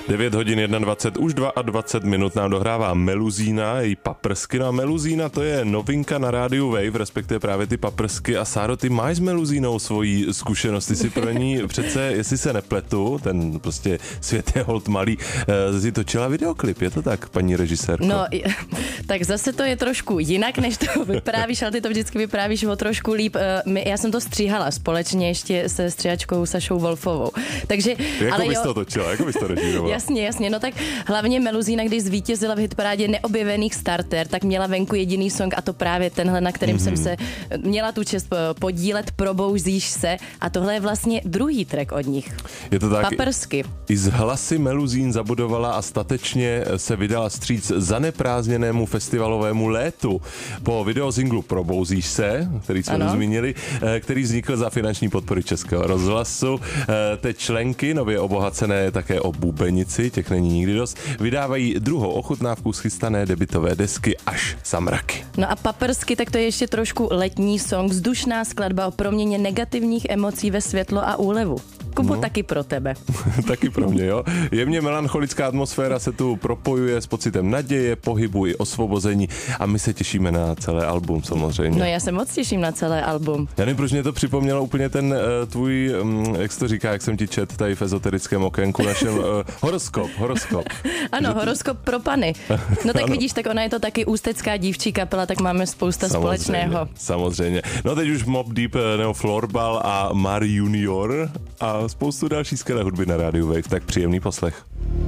9 hodin 21, už 22 minut nám dohrává Meluzína, její paprsky. No a Meluzína, to je novinka na rádiu Wave, respektive právě ty paprsky. A Sáro, ty máš s Meluzínou svoji zkušenost, ty si pro ní přece, jestli se nepletu, ten prostě svět je holt malý, si točila videoklip, je to tak, paní režisérko? No, tak zase to je trošku jinak, než to vyprávíš, ale ty to vždycky vyprávíš o trošku líp. Já jsem to stříhala společně ještě se stříhačkou Sašou Wolfovou. Takže, jako bys to točila, jako bys to režírovala? Jasně, no tak hlavně Meluzína, když zvítězila v hitparádě Neobjevených starter, tak měla venku jediný song a to právě tenhle, na kterým jsem se měla tu čest podílet, Probouzíš se, a tohle je vlastně druhý track od nich. Je to tak, Paprsky. I z hlasy Meluzín zabudovala a statečně se vydala vstříc zaneprázdněnému festivalovému létu. Po videosinglu Probouzíš se, který jsme zmínili, který vznikl za finanční podpory Českého rozhlasu. Teď členky, nově obohacené také o bubenici, těch není nikdy dost, vydávají druhou ochutnávku schystané debutové desky Až za mraky. No a Paprsky, tak to je ještě trošku letní song, vzdušná skladba o proměně negativních emocí ve světlo a úlevu. Kubo, taky pro tebe. Taky pro mě, jo. Jemně melancholická atmosféra se tu propojuje s pocitem naděje, pohybu i osvobození a my se těšíme na celé album samozřejmě. No já se moc těším na celé album. Já nevím, proč mě to připomnělo úplně ten tvůj, jak se to říká, jak jsem ti čet tady v ezoterickém okénku našem, horoskop. Ano, horoskop pro pany. No tak vidíš, tak ona je to taky ústecká dívčí kapela, tak máme spousta společného. Samozřejmě. No teď už Mobb Deep, nebo Florbal a Mar Junior a spoustu další skvělé hudby na rádiu Wave, tak příjemný poslech.